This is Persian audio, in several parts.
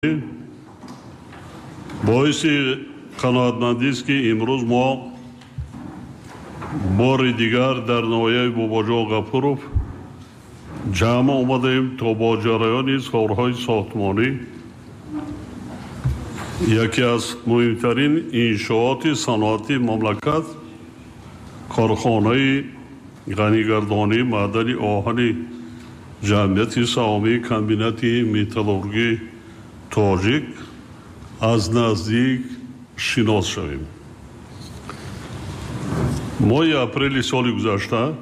باعث قناعتمندی است که امروز ما بار دیگر در نوایه باباجان غفورов جمع آمدیم تا با جریان کارهای ساختمانی یکی از مهمترین انشاءات صنعتی مملکت کارخانه غنیگردانی معدن آهن جمعیت سهامی کمبینات متالورژی تاجیک از نزدیک شناس شویم. ماه اپریل سال گذشته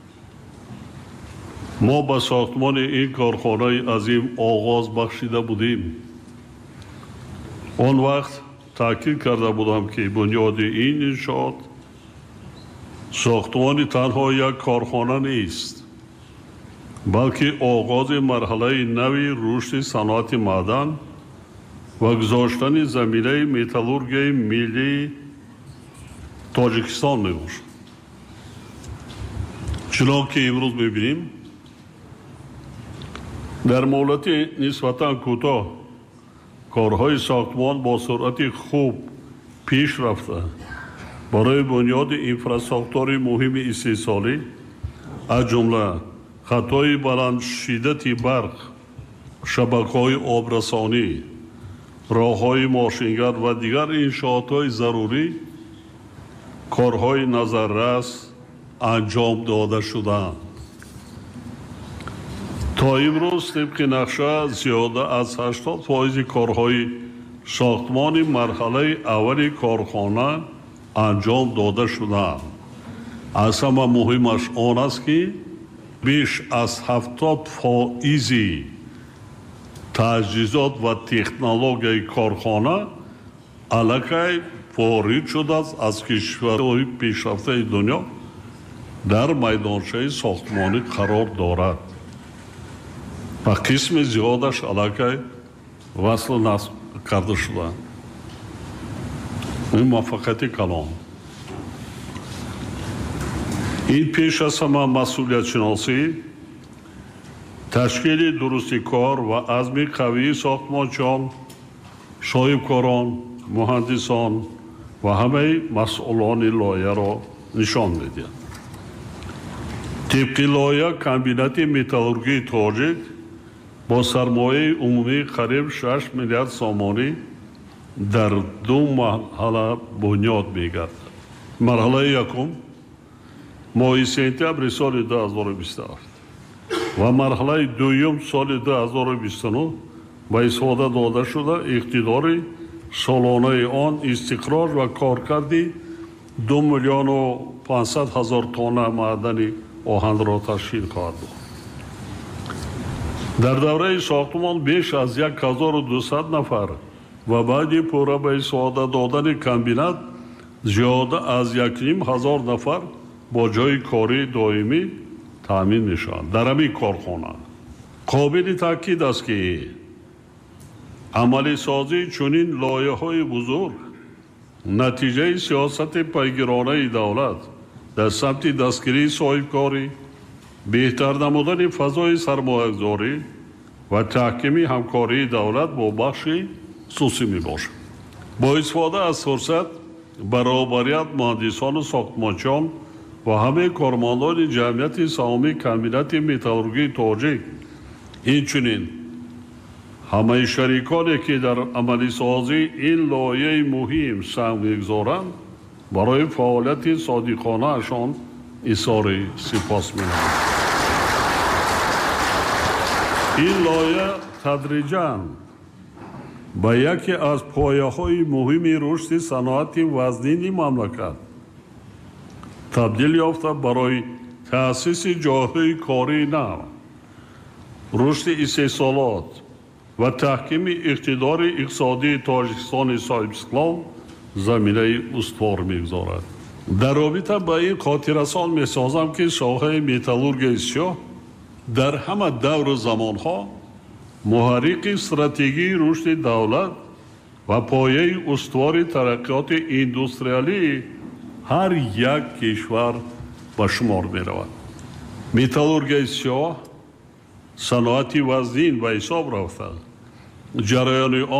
ما با ساختمان این کارخانه عظیم آغاز بخشیده بودیم. آن وقت تاکید کرده بودم که بنیاد این انشاءات ساختمان تنها یک کارخانه نیست بلکه آغاز مرحله نوی رشد صنعت معدن و گذاشتن زمینه متالورژی ملی تاجیکستان میباشد. چنانکه امروز میبینیم در مهلت نسبتا کوتاه کارهای ساختمان با سرعت خوب پیش رفته برای بنیاد اینفراستراکچور مهم استحصالی از جمله خطهای بلند شدت برق، شبکه‌های آبرسانی، راه‌های ماشینگر و دیگر انشاءات‌های ضروری کارهای نظررس انجام داده شدند. تا امروز طبق نقشه زیاده از 80% کارهای ساختمان مرحله اولی کارخانه انجام داده شدند. از همه مهمش آن است که بیش از 70% تجهیزات و تکنولوژی کارخانه الکی وارد شده است از کشورهای پیشرفته دنیا در میدانچه ساختمانی قرار دارد و قسم زیادش الکی وصل نصب کرده شده. این موفقیت کلان. این پیش از همه مسئولیت شناسی، تشکیل درستی کار و عزم قوی ساختمانچیان، صاحبکاران، مهندسان و همه مسئولان لایحه را نشان می‌دهد. طبق لایحه کمبینات متالورژی تاجیک با سرمایه عمومی قریب 6 میلیارد سامانی در 2 مرحله بنیاد می‌گردد. مرحله یکم ماه سپتامبر سال 2027 و مرحله دوم سال 2029 با استفاده داده شده اقتدار سالانه آن استخراج و کارکردی 2,500,000 تن معدن آهن را تشکیل خواهد بود. در دوره ساختمان بیش از 1,200 نفر و بعد پورا به استفاده دادن کمبینات زیاده از 1,500 نفر با جای کاری دائمی تامین میشوند. در همین کارخانه قابل تاکید است که عملی سازی چنین لایحه‌های بزرگ نتیجه سیاست پیگیرانه دولت در سمت دستگیری صاحبکاری، بهتر نمودن فضای سرمایه‌گذاری و تحکیم همکاری دولت با بخش خصوصی میباشد. با استفاده از فرصت برابریت مهندسان و ساختمانچیان و همه کارمندان جمعیت سهامی کمبینات متالورژی تاجیک، اینچنین همه شریکانی که در عملی سازی این لایحه مهم سهم می‌گذارند برای فعالیت صادقانه اشان اظهار سپاس می‌نمایم. این لایحه تدریجاً به یکی از پایه‌های مهم رشد صنعت وزنین مملکت تبدیل یافته برای تأسیس جاهای کاری نو، رشد استحصالات و تحکیم اقتدار اقتصادی تاجیکستان صاحب استقلال زمینه استوار می‌گذارد. در رابطه با این خاطررسان می‌سازم که ساحه متالورژی سیاه در همه دور و زمانها محرک استراتژی رشد دولت و پایه استوار ترقیات اندوستریالی هر یک کشور به شمار می‌رود. متالورژی سیاه صنعت وزنین به حساب رفته جریان